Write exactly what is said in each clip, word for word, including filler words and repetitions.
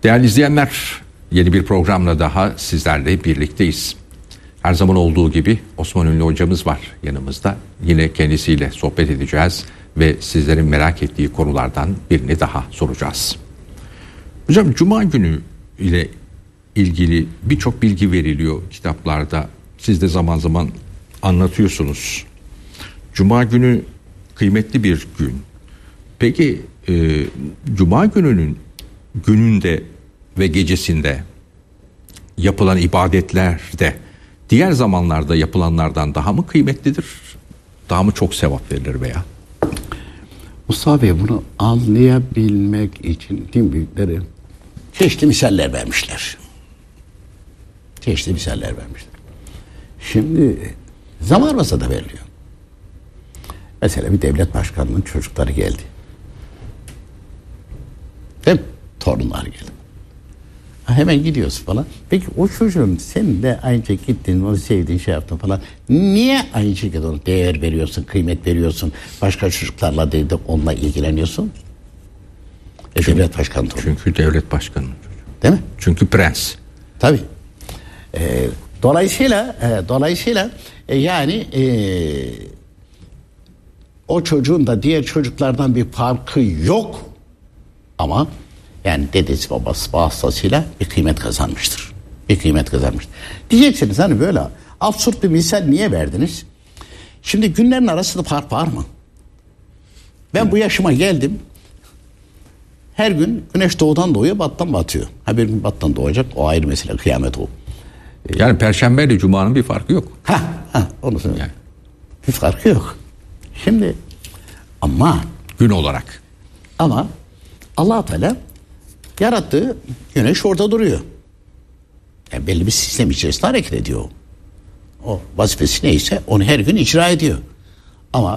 Değerli izleyenler, yeni bir programla daha sizlerle birlikteyiz. Her zaman olduğu gibi Osman Ünlü hocamız var yanımızda. Yine kendisiyle sohbet edeceğiz ve sizlerin merak ettiği konulardan birini daha soracağız. Hocam, Cuma günü ile ilgili birçok bilgi veriliyor kitaplarda. Siz de zaman zaman anlatıyorsunuz. Cuma günü kıymetli bir gün. Peki e, Cuma gününün gününde ve gecesinde yapılan ibadetler de diğer zamanlarda yapılanlardan daha mı kıymetlidir? Daha mı çok sevap verilir veya? Mustafa Bey, bunu anlayabilmek için din büyükleri çeşitli misaller vermişler. Çeşitli misaller vermişler. Şimdi zaman masada veriliyor. Mesela bir devlet başkanının çocukları geldi. Değil mi? Torunlar geldi. Ha, hemen gidiyorsun falan. Peki o çocuğun sen de aynı şekilde gittin, onu sevdiğin şey yaptın falan. Niye aynı şekilde ona değer veriyorsun, kıymet veriyorsun? Başka çocuklarla değil de onunla ilgileniyorsun. E, çünkü, devlet başkanı torunu. Çünkü devlet başkanı çocuğu. Değil mi? Çünkü prens. Tabii. E, dolayısıyla e, dolayısıyla e, yani e, o çocuğun da diğer çocuklardan bir farkı yok. Ama yani dedesi babası vasıtasıyla bir kıymet kazanmıştır. Bir kıymet kazanmıştır. Diyeceksiniz hani böyle absürt bir misal niye verdiniz? Şimdi günlerin arasında fark var mı? Ben bu yaşıma geldim. Her gün güneş doğudan doğuyor, battan batıyor. Ha, bir gün battan doğacak, o ayrı mesele, kıyamet o. Yani Perşembe ile Cuma'nın bir farkı yok. Ha, ha onu söyleyeyim. Yani. Bir farkı yok. Şimdi ama gün olarak. Ama Allah Teala yarattığı güneş orada duruyor. Yani belli bir sistem içerisinde hareket ediyor. O vazifesi neyse onu her gün icra ediyor. Ama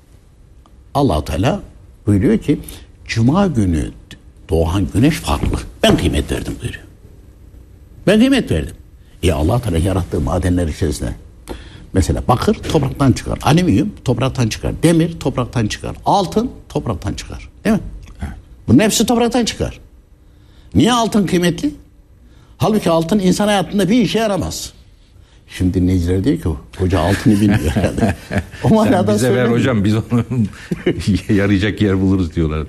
Allah Teala buyuruyor ki Cuma günü doğan güneş farklı. Ben kıymet verdim buyuruyor. Ben kıymet verdim. Ya Allah Teala yarattığı madenler içerisinde mesela bakır topraktan çıkar, alüminyum topraktan çıkar, demir topraktan çıkar, altın topraktan çıkar. Değil mi? Evet. Bunun hepsi topraktan çıkar. Niye altın kıymetli? Halbuki altın insan hayatında bir işe yaramaz. Şimdi dinleyiciler diyor ki hoca altını bilmiyor herhalde. O manada Sen bize ver hocam, biz onu yarayacak yer buluruz diyorlar.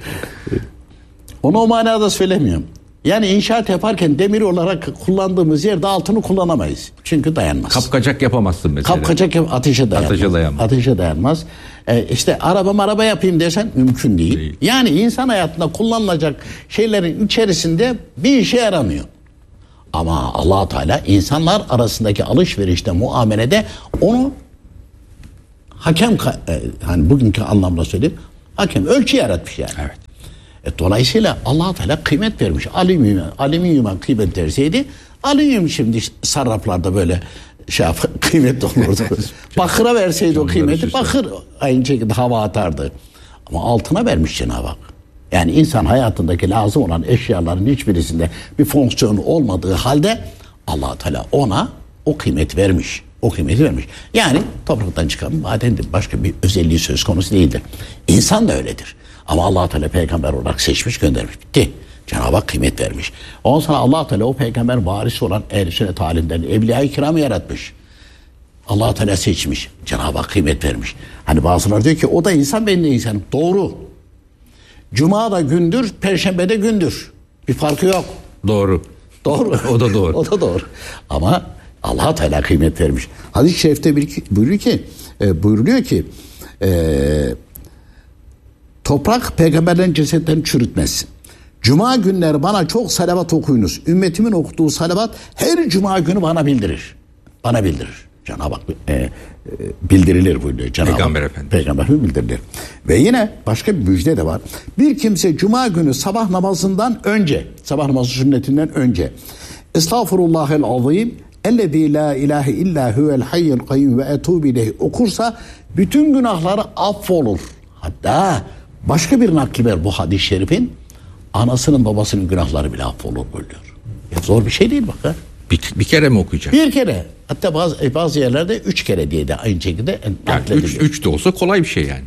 Onu o manada söylemiyorum. Yani inşaat yaparken demir olarak kullandığımız yerde altını kullanamayız. Çünkü dayanmaz. Kapkacak yapamazsın mesela. Kapkacak yap, ateşe dayanmaz. Ateşe dayanmaz. Ateşe dayanmaz. Ee, işte araba araba yapayım dersen mümkün değil. değil. Yani insan hayatında kullanılacak şeylerin içerisinde bir işe yaramıyor. Ama Allah Teala insanlar arasındaki alışverişte, muamelede onu hakem, hani bugünkü anlamda söyleyeyim, hakem ölçü yaratmış yani. Evet. E, dolayısıyla Allah Teala kıymet vermiş. Alüminyuma, alüminyuma kıymet verseydi, alüminyum şimdi sarraflarda böyle şey yap, kıymetli olurdu. Bakıra verseydi o kıymeti, bakır aynı şekilde hava atardı. Ama altına vermiş Cenab-ı Hak. Yani insan hayatındaki lazım olan eşyaların hiçbirisinde bir fonksiyonu olmadığı halde Allah Teala ona o kıymet vermiş. O kıymeti vermiş. Yani topraktan çıkan madendir. Başka bir özelliği söz konusu değildir. İnsan da öyledir. Ama Allah Teala peygamber olarak seçmiş, göndermiş. Bitti. Cenab-ı Hak kıymet vermiş. Ondan sonra Allah Teala o peygamber varisi olan ehl-i sünnet halinden evliya-i kiramı yaratmış. Allah Teala seçmiş. Cenab-ı Hak kıymet vermiş. Hani bazıları diyor ki o da insan, ben de insanım. Doğru. Cuma da gündür, Perşembe de gündür. Bir farkı yok. Doğru. Doğru. O da doğru. O da doğru. Ama Allah Teala kıymet vermiş. Hadis-i şerifte bir, buyuruyor ki, e, buyuruluyor ki e, toprak peygamberlerin cesetlerini çürütmez. Cuma günleri bana çok salavat okuyunuz. Ümmetimin okuduğu salavat her cuma günü bana bildirir. Bana bildirir. Cenab-ı Hak e, e, bildirilir buyuruyor. Cenab-ı Peygamber Hak, Efendimiz. Peygamber bildirilir. Ve yine başka bir müjde de var. Bir kimse cuma günü sabah namazından önce, sabah namazı sünnetinden önce Estağfurullahel azim ellezî la ilahe illa huvel hayyul kayyum ve etûbü ileyh okursa bütün günahları affolur. Hatta başka bir nakli var bu hadis-i şerifin, anasının babasının günahları bile affolur buyuruyor. Ya zor bir şey değil bak ha. Bir, bir kere mi okuyacak? Bir kere. Hatta bazı bazı yerlerde üç kere diye de aynı şekilde yani üç, üç de olsa kolay bir şey yani.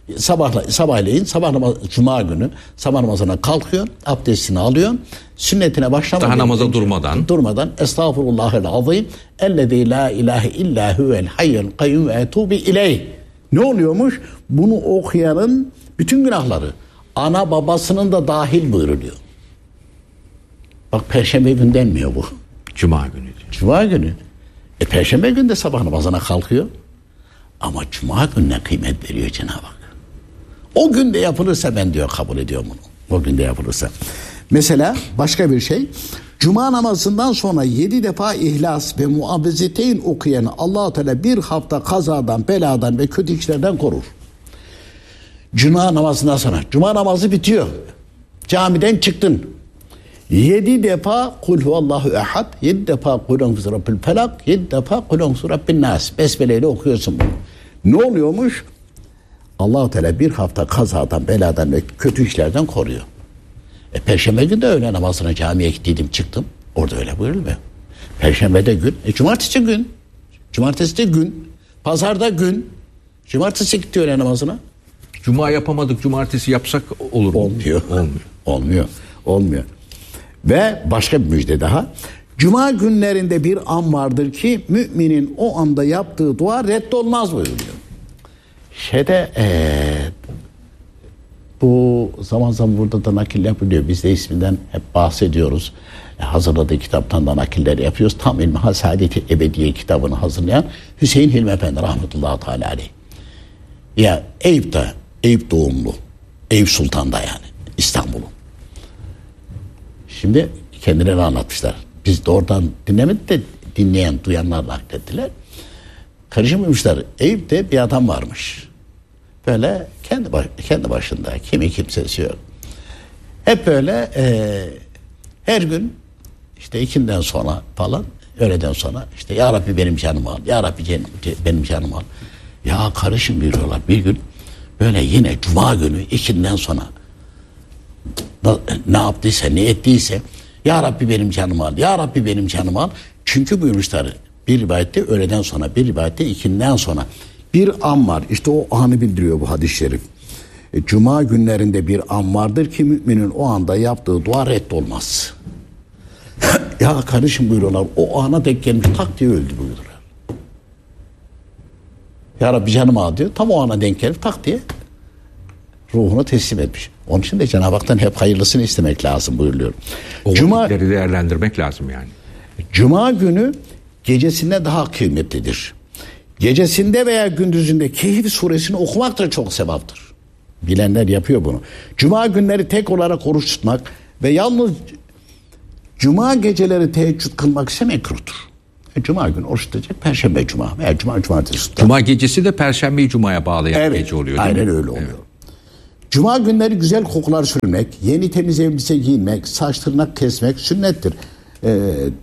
Sabahla, sabahleyin sabah namazı, cuma günü sabah namazına kalkıyor, abdestini alıyor, sünnetine başlamadan, daha namaza durmadan durmadan estağfurullahel azim ellezî la ilahe illa huvel hayyul kayyum ve etûbü ileyh. Ne oluyormuş? Bunu okuyanın bütün günahları ana babasının da dahil buyuruluyor. Bak perşembe günü denmiyor bu. Cuma günü. Cuma günü. E perşembe günü de sabah namazına kalkıyor. Ama cuma gününe kıymet veriyor Cenab-ı Hak. O günde yapılırsa ben diyor kabul ediyorum bunu. O günde yapılırsa. Mesela başka bir şey. Cuma namazından sonra yedi defa İhlas ve Muavvizeteyn okuyan Allah-u Teala bir hafta kazadan, beladan ve kötü işlerden korur. Cuma namazından sonra. Cuma namazı bitiyor. Camiden çıktın. Yedi defa kul huvallahu ehad, yedi defa kul enfuzu rabbil felak, yedi defa kul enfuzu rabbin nas. Besmeleyle okuyorsun bunu. Ne oluyormuş? Allah-u Teala bir hafta kazadan, beladan ve kötü işlerden koruyor. E, Perşembe günü de öğle namazına camiye gittiydim, çıktım. Orada öyle buyurulmuyor. Perşembede gün, e, cumartesi gün. Cumartesi de gün. Pazarda gün. Cumartesi gitti öğle namazına. Cuma yapamadık, cumartesi yapsak olur mu? Olmuyor. Olmuyor. Olmuyor. Olmuyor. Ve başka bir müjde daha. Cuma günlerinde bir an vardır ki müminin o anda yaptığı dua reddolmaz buyuruyor. Şeyde ee, bu zaman zaman burada da nakil yapılıyor. Biz de isminden hep bahsediyoruz. E, hazırladığı kitaptan da nakiller yapıyoruz. Tam İlmihal Saadet-i Ebediye kitabını hazırlayan Hüseyin Hilmi Efendi rahmetullahi teala aleyh. Ya Eyüp'te, Eyüp doğumlu. Eyüp Sultan'da yani İstanbul'un. Şimdi kendileri anlatmışlar. Biz de oradan dinlemedik de dinleyen, duyanlar naklettiler. Karışmamışlar. Eyüp'te bir adam varmış. Böyle kendi baş, kendi başında, kimi kimsesi yok. Hep böyle e, her gün işte ikinden sonra falan, öğleden sonra işte ya Rabbi benim canımı al, ya Rabbi canım, benim canımı al. Ya karışım buyuruyorlar bir gün. Böyle yine cuma günü ikinden sonra ne yaptıysa, ne ettiyse ya Rabbi benim canımı al, ya Rabbi benim canımı al. Çünkü buyurmuşlar bir rivayette öğleden sonra, bir rivayette ikinden sonra bir an var. İşte o anı bildiriyor bu hadis-i şerif. E, Cuma günlerinde bir an vardır ki müminin o anda yaptığı dua reddolmaz. Ya kardeşim buyuruyorlar, o ana denk gelmiş tak diye öldü buyuruyorlar. Ya Rabbi canımı al diyor. Tam o ana denk gelip tak diye ruhunu teslim etmiş. Onun için de Cenab-ı Hak'tan hep hayırlısını istemek lazım buyuruyor. O Cuma, vakitleri değerlendirmek lazım yani. Cuma günü gecesinde daha kıymetlidir. Gecesinde veya gündüzünde Kehf suresini okumak da çok sevaptır. Bilenler yapıyor bunu. Cuma günleri tek olarak oruç tutmak ve yalnız Cuma geceleri teheccüd kılmak ise mekruhtur. E, Cuma günü oruç tutacak, Perşembe Cuma veya Cuma Cumartesi tutar. Cuma gecesi de Perşembeyi Cuma'ya bağlayan evet, gece oluyor değil aynen mi? öyle oluyor. Evet. Cuma günleri güzel kokular sürmek, yeni temiz elbise giymek, saç tırnak kesmek sünnettir. Ee,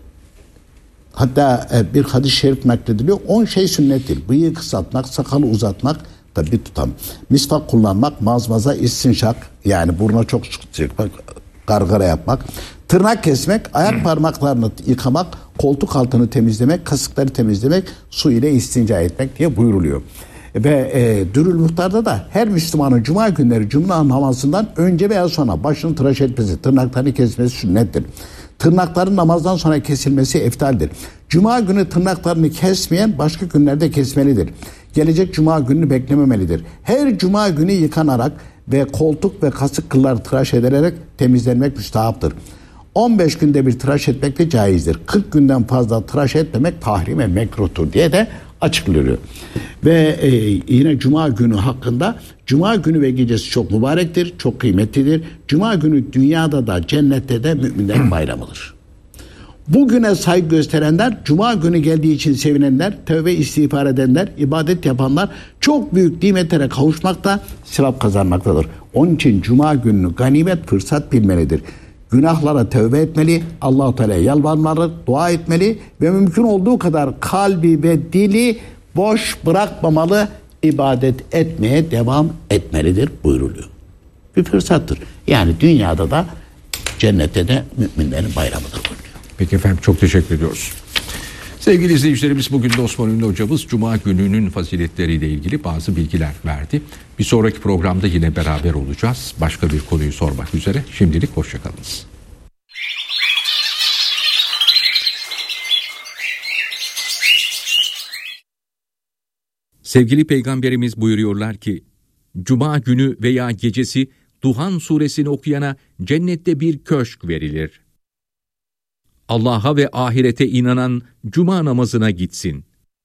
hatta e, bir hadis-i şerif naklediliyor. On şey sünnettir. Bıyığı kısaltmak, sakalı uzatmak, tabi tutam. Misvak kullanmak, mazmaza, istinşak, yani buruna çok sıkmak, gargara yapmak. Tırnak kesmek, ayak parmaklarını yıkamak, koltuk altını temizlemek, kasıkları temizlemek, su ile istinca etmek diye buyruluyor. Ve e, Dürül Muhtar'da da her Müslümanın cuma günleri cuma namazından önce veya sonra başını tıraş etmesi, tırnaklarını kesmesi sünnettir. Tırnakların namazdan sonra kesilmesi eftaldir. Cuma günü tırnaklarını kesmeyen başka günlerde kesmelidir. Gelecek cuma gününü beklememelidir. Her cuma günü yıkanarak ve koltuk ve kasık kılları tıraş edilerek temizlenmek müstahaptır. on beş günde bir tıraş etmek de caizdir. kırk günden fazla tıraş etmemek tahrim ve mekruhtur diye de açıklıyor. Ve e, yine Cuma günü hakkında, Cuma günü ve gecesi çok mübarektir, çok kıymetlidir. Cuma günü dünyada da cennette de müminlerin bayramıdır. Bugüne saygı gösterenler, Cuma günü geldiği için sevinenler, tövbe istiğfar edenler, ibadet yapanlar çok büyük nimetlere kavuşmakta, sevap kazanmaktadır. Onun için Cuma gününü ganimet fırsat bilmelidir. Günahlara tövbe etmeli, Allah-u Teala'ya yalvarmalı, dua etmeli ve mümkün olduğu kadar kalbi ve dili boş bırakmamalı, ibadet etmeye devam etmelidir buyruluyor. Bir fırsattır. Yani dünyada da cennette de müminlerin bayramıdır buyuruyor. Peki efendim, çok teşekkür ediyoruz. Sevgili izleyicilerimiz, bugün de Osman Ünlü hocamız Cuma gününün faziletleriyle ilgili bazı bilgiler verdi. Bir sonraki programda yine beraber olacağız. Başka bir konuyu sormak üzere. Şimdilik hoşçakalınız. Sevgili Peygamberimiz buyuruyorlar ki, Cuma günü veya gecesi Duhan suresini okuyana cennette bir köşk verilir. Allah'a ve ahirete inanan Cuma namazına gitsin.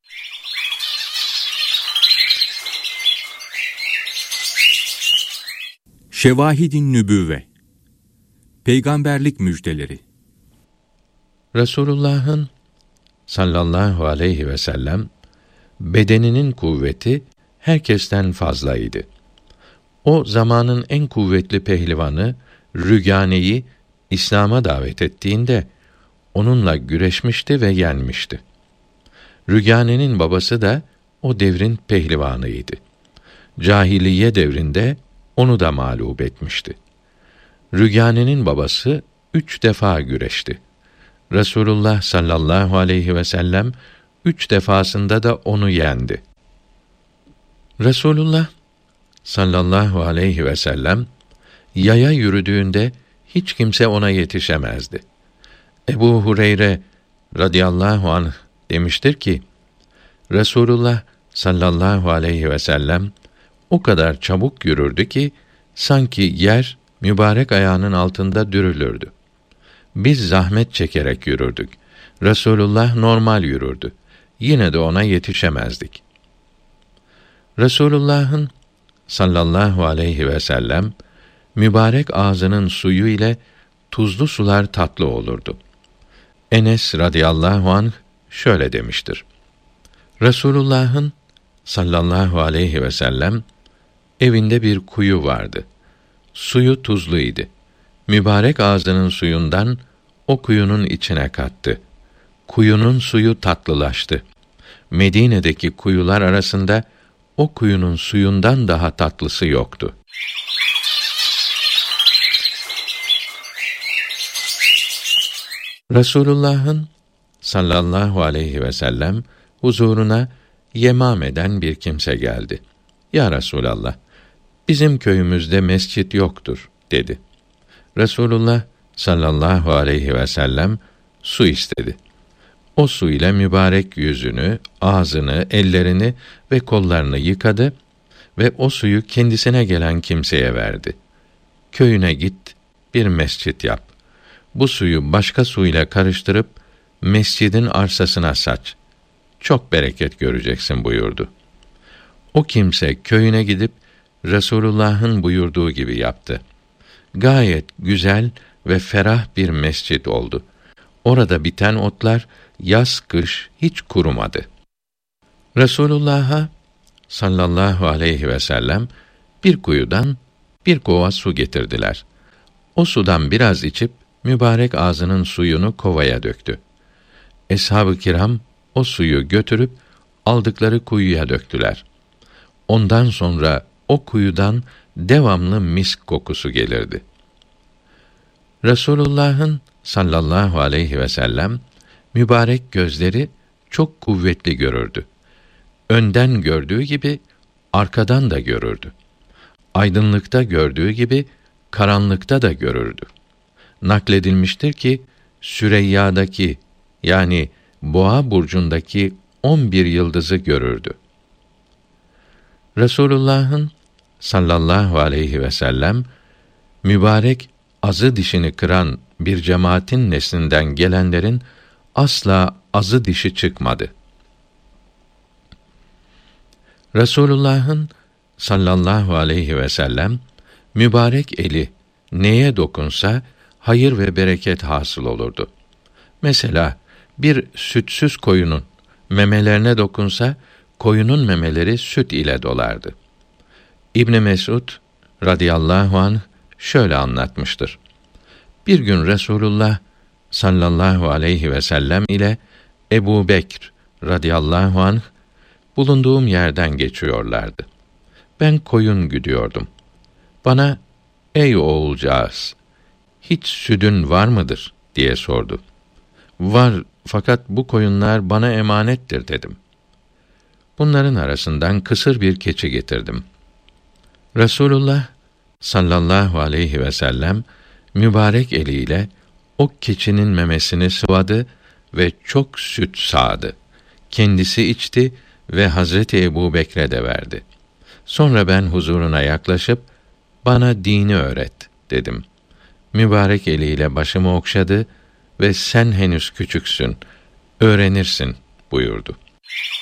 Şevahid-i Nübüvve, Peygamberlik müjdeleri. Resulullah'ın sallallahu aleyhi ve sellem bedeninin kuvveti herkesten fazlaydı. O zamanın en kuvvetli pehlivanı Rügane'yi İslam'a davet ettiğinde onunla güreşmişti ve yenmişti. Rügane'nin babası da o devrin pehlivanıydı. Cahiliye devrinde onu da mağlup etmişti. Rügane'nin babası üç defa güreşti. Resulullah sallallahu aleyhi ve sellem üç defasında da onu yendi. Resulullah sallallahu aleyhi ve sellem yaya yürüdüğünde hiç kimse ona yetişemezdi. Ebu Hureyre radıyallahu anh demiştir ki, Resulullah sallallahu aleyhi ve sellem o kadar çabuk yürürdü ki sanki yer mübarek ayağının altında dürülürdü. Biz zahmet çekerek yürürdük. Resulullah normal yürürdü. Yine de ona yetişemezdik. Resulullah'ın sallallahu aleyhi ve sellem mübarek ağzının suyu ile tuzlu sular tatlı olurdu. Enes radıyallahu anh şöyle demiştir. Resulullah'ın sallallahu aleyhi ve sellem evinde bir kuyu vardı. Suyu tuzluydu. Mübarek ağzının suyundan o kuyunun içine kattı. Kuyunun suyu tatlılaştı. Medine'deki kuyular arasında o kuyunun suyundan daha tatlısı yoktu. Resulullah'ın sallallahu aleyhi ve sellem huzuruna Yemame'den bir kimse geldi. Ya Resulallah, bizim köyümüzde mescit yoktur dedi. Resulullah sallallahu aleyhi ve sellem su istedi. O su ile mübarek yüzünü, ağzını, ellerini ve kollarını yıkadı ve o suyu kendisine gelen kimseye verdi. Köyüne git, bir mescit yap. Bu suyu başka suyla karıştırıp mescidin arsasına saç. Çok bereket göreceksin buyurdu. O kimse köyüne gidip Resulullah'ın buyurduğu gibi yaptı. Gayet güzel ve ferah bir mescit oldu. Orada biten otlar yaz kış hiç kurumadı. Resulullah'a sallallahu aleyhi ve sellem bir kuyudan bir kova su getirdiler. O sudan biraz içip mübarek ağzının suyunu kovaya döktü. Eshab-ı kiram o suyu götürüp aldıkları kuyuya döktüler. Ondan sonra o kuyudan devamlı misk kokusu gelirdi. Resulullah'ın sallallahu aleyhi ve sellem mübarek gözleri çok kuvvetli görürdü. Önden gördüğü gibi arkadan da görürdü. Aydınlıkta gördüğü gibi karanlıkta da görürdü. Nakledilmiştir ki Süreyya'daki yani Boğa burcundaki on bir yıldızı görürdü. Resulullah'ın sallallahu aleyhi ve sellem mübarek azı dişini kıran bir cemaatin neslinden gelenlerin asla azı dişi çıkmadı. Resulullah'ın sallallahu aleyhi ve sellem mübarek eli neye dokunsa hayır ve bereket hasıl olurdu. Mesela bir sütsüz koyunun memelerine dokunsa koyunun memeleri süt ile dolardı. İbn Mesud radıyallahu anh şöyle anlatmıştır. Bir gün Resulullah sallallahu aleyhi ve sellem ile Ebu Bekr radıyallahu anh bulunduğum yerden geçiyorlardı. Ben koyun güdüyordum. Bana, ey oğulcağız, hiç südün var mıdır diye sordu. Var Fakat bu koyunlar bana emanettir dedim. Bunların arasından kısır bir keçi getirdim. Resulullah sallallahu aleyhi ve sellem mübarek eliyle o keçinin memesini sıvadı ve çok süt sağdı. Kendisi içti ve Hazreti Ebubekir'e de verdi. Sonra ben huzuruna yaklaşıp bana dini öğret dedim. Mübarek eliyle başımı okşadı ve sen henüz küçüksün, öğrenirsin buyurdu.